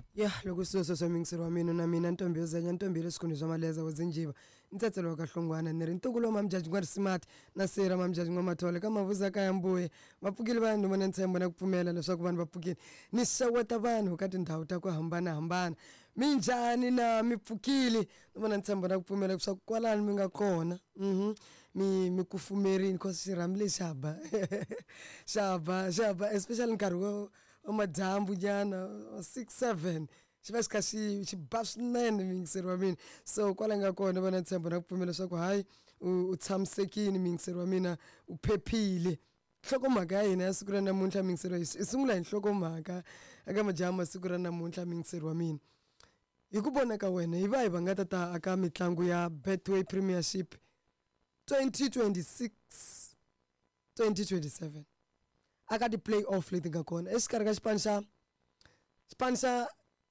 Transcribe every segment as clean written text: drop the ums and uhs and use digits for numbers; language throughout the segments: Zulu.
Yeah, loko sizo somingiselo wa mina na mina Ntombi yozenya Ntombi lesikundizwa maleza wazinjiba intsetselo kaHlongwana neri ntukulo mamjaji ngwari smart na sera mamjaji ngwamathole kama vuza kaya mbuye vapfukile vanhu vona ntshembo na kupfumela leswaku vanhu vapfukile ni xeweta vanhu ka tindhawu ta ku hambana minjhani na mipfukile vona ntshembo na kupfumela leswaku kwalani mi nga kona mi kufumerini because xiramile shaba especially nkarhi wa madyambu nyana 6-7 xiva xi kha xi ba swinene mingisero wa mina so kwala nga kona vana ntshembo na kupfumela leswaku hayi u tshamisekile mingisero wa mina u phephile nhlokomhaka ya hina ya siku ra namuntlha mingisero i sungula hi nhlokomhaka eka madyambu siku ra namuntlha mingisero wa mina hi ku vona ka wena hi va nga ta aka mitlangu ya Betway Premiership 2026-2027 aka ti-playoff leti nga kona exikarhi ka xipano xa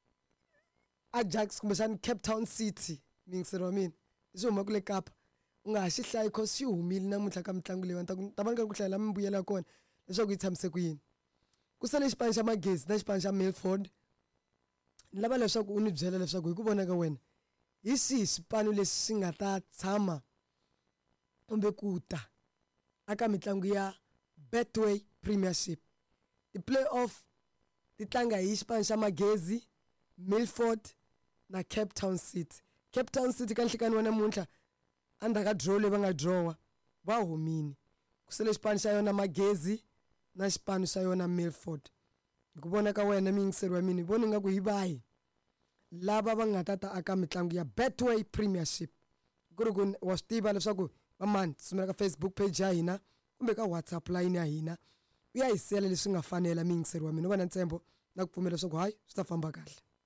Ajax kumbexani Cape Town City mingisero wa mina leswi huma kule Kapa u nga ha xi hlayi cause xi humile namuntlha ka mitlangu leyi ta va nga ku hlayela mimbuyela kona leswaku yi tshamiseke ku yini ku sale xipano xa Magezi na xipano xa Milford ni lava leswaku u ni byela leswaku hi ku vona ka wena hi xihi xipano lexi xi nga ta tshama kumbe ku ta aka mitlangu ya Betway Premiership ti-playoff ti tlanga hi xipano xa Magezi Milford na Cape Town City ka nhlikani wa namuntlha andaka draw leyi va nga drawa va humini ku sele xipano xa yona Magezi na xipano xa yona Milford hi ku vona ka wena mingiseri wa mina voni nga ku hi vahi lava va nga ta aka mitlangu ya Betway Premiership ku ri ku wa swi tiva leswaku va mani sumela ka Facebook page ya hina kumbe ka WhatsApp line ya hina u ya hi siyela leswi nga fanela mingiseri wa mina u va na ntshembo na ku pfumela leswaku hayi swi ta famba kahle.